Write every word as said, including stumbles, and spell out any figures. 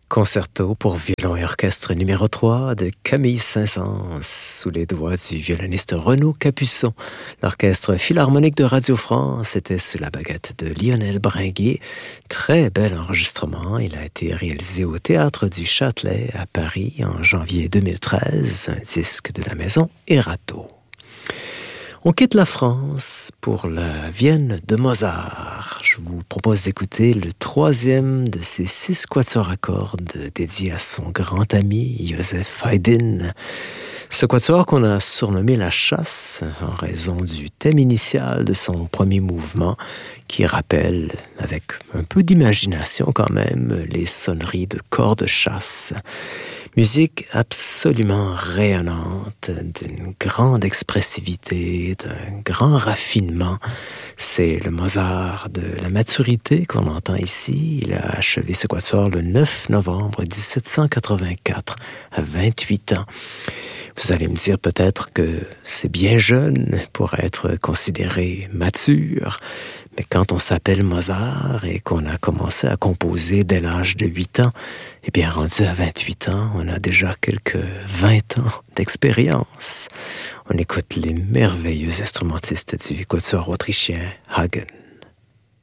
Concerto pour violon et orchestre numéro trois de Camille Saint-Saëns sous les doigts du violoniste Renaud Capuçon. L'orchestre philharmonique de Radio France était sous la baguette de Lionel Bringuier. Très bel enregistrement. Il a été réalisé au Théâtre du Châtelet à Paris en janvier deux mille treize. Un disque de la maison Erato. On quitte la France pour la Vienne de Mozart. Je vous propose d'écouter le troisième de ces six quatuors à cordes dédiés à son grand ami Joseph Haydn. Ce quatuor qu'on a surnommé La Chasse en raison du thème initial de son premier mouvement qui rappelle, avec un peu d'imagination quand même, les sonneries de corps de chasse. Musique absolument rayonnante, d'une grande expressivité, d'un grand raffinement. C'est le Mozart de la maturité qu'on entend ici. Il a achevé ce quatuor le neuf novembre dix-sept cent quatre-vingt-quatre, à vingt-huit ans. Vous allez me dire peut-être que c'est bien jeune pour être considéré mature, mais quand on s'appelle Mozart et qu'on a commencé à composer dès l'âge de huit ans, eh bien, rendu à vingt-huit ans, on a déjà quelques vingt ans d'expérience. On écoute les merveilleux instrumentistes du quatuor autrichien Hagen.